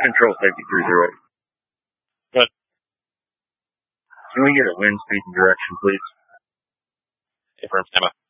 Control safety 308. Good. Can we get a wind speed and direction, please? Affirm, stand by.